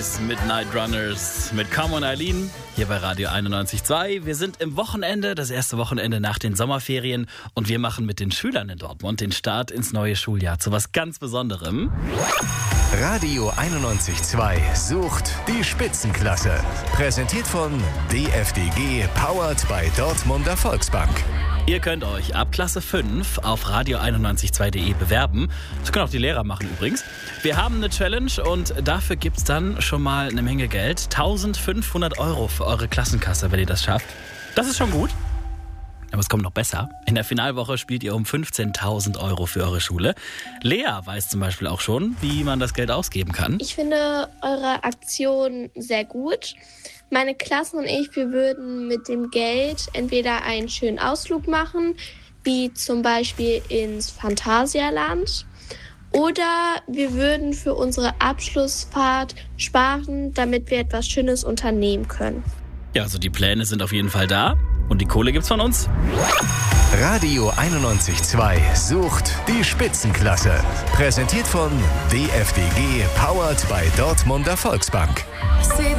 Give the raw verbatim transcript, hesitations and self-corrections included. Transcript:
Midnight Runners mit Come on Eileen hier bei Radio einundneunzig Komma zwei. Wir sind im Wochenende, das erste Wochenende nach den Sommerferien und wir machen mit den Schülern in Dortmund den Start ins neue Schuljahr zu was ganz Besonderem. Radio einundneunzig Komma zwei sucht die Spitzenklasse. Präsentiert von D F D G, powered by Dortmunder Volksbank. Ihr könnt euch ab Klasse fünf auf radio einundneunzig Komma zwei punkt de bewerben. Das können auch die Lehrer machen übrigens. Wir haben eine Challenge und dafür gibt es dann schon mal eine Menge Geld. eintausendfünfhundert Euro für eure Klassenkasse, wenn ihr das schafft. Das ist schon gut. Aber es kommt noch besser. In der Finalwoche spielt ihr um fünfzehntausend Euro für eure Schule. Lea weiß zum Beispiel auch schon, wie man das Geld ausgeben kann. Ich finde eure Aktion sehr gut. Meine Klassen und ich, wir würden mit dem Geld entweder einen schönen Ausflug machen, wie zum Beispiel ins Phantasialand, oder wir würden für unsere Abschlussfahrt sparen, damit wir etwas Schönes unternehmen können. Ja, also die Pläne sind auf jeden Fall da und die Kohle gibt's von uns. Radio einundneunzig Komma zwei sucht die Spitzenklasse. Präsentiert von D F D G, powered by Dortmunder Volksbank.